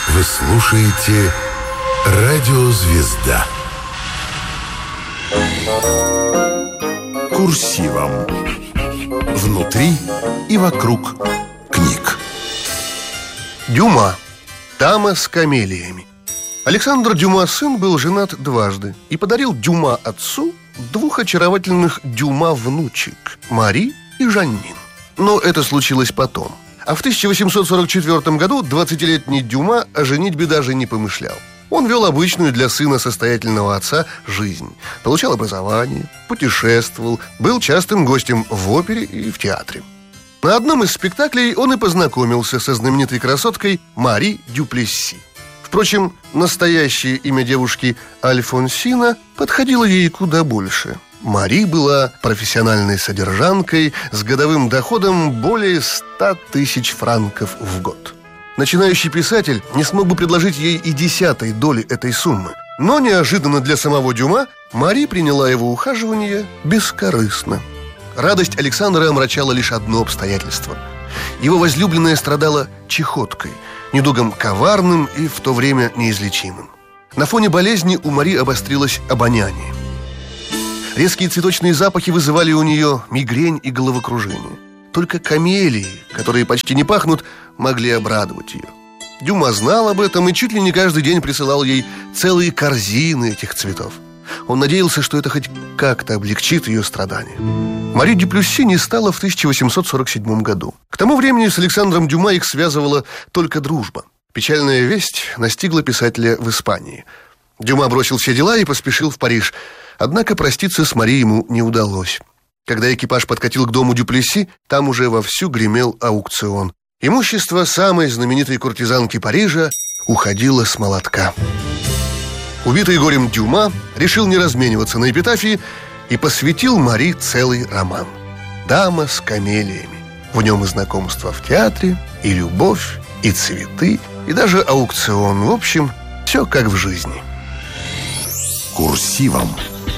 Вы слушаете «Радио Звезда». Курсивом. Внутри и вокруг книг. Дюма. Дама с камелиями. Александр Дюма сын был женат дважды и подарил Дюма отцу двух очаровательных Дюма внучек – Мари и Жаннин. Но это случилось потом. А в 1844 году 20-летний Дюма о женитьбе даже не помышлял. Он вел обычную для сына состоятельного отца жизнь. Получал образование, путешествовал, был частым гостем в опере и в театре. На одном из спектаклей он и познакомился со знаменитой красоткой Мари Дюплесси. Впрочем, настоящее имя девушки Альфонсина подходило ей куда больше. Мари была профессиональной содержанкой с годовым доходом более 100 тысяч франков в год. Начинающий писатель не смог бы предложить ей и 10-й доли этой суммы. Но неожиданно для самого Дюма Мари приняла его ухаживание бескорыстно. Радость Александра омрачала лишь одно обстоятельство. Его возлюбленная страдала чахоткой, недугом коварным и в то время неизлечимым. На фоне болезни у Мари обострилось обоняние. Резкие цветочные запахи вызывали у нее мигрень и головокружение. Только камелии, которые почти не пахнут, могли обрадовать ее. Дюма знал об этом и чуть ли не каждый день присылал ей целые корзины этих цветов. Он надеялся, что это хоть как-то облегчит ее страдания. Мари Дюплесси не стало в 1847 году. К тому времени с Александром Дюма их связывала только дружба. Печальная весть настигла писателя в Испании. Дюма бросил все дела и поспешил в Париж. Однако проститься с Мари ему не удалось. Когда экипаж подкатил к дому Дюплесси, там уже вовсю гремел аукцион. Имущество самой знаменитой куртизанки Парижа уходило с молотка. Убитый горем Дюма решил не размениваться на эпитафии и посвятил Мари целый роман «Дама с камелиями». В нем и знакомство в театре, и любовь, и цветы, и даже аукцион. В общем, все как в жизни. Курсивом.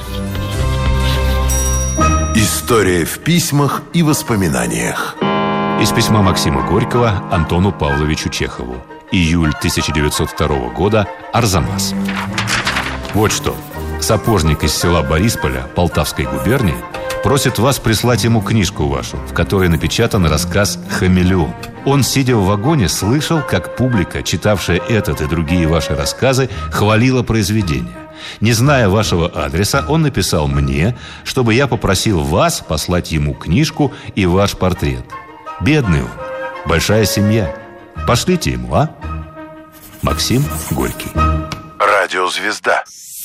История в письмах и воспоминаниях. Из письма Максима Горького Антону Павловичу Чехову. Июль 1902 года. Арзамас. Вот что. Сапожник из села Борисполя Полтавской губернии просит вас прислать ему книжку вашу, в которой напечатан рассказ «Хамелеон». Он, сидя в вагоне, слышал, как публика, читавшая этот и другие ваши рассказы, хвалила произведение. Не зная вашего адреса, он написал мне, чтобы я попросил вас послать ему книжку и ваш портрет. Бедный он, большая семья. Пошлите ему, а? Максим Горький. Радио Звезда.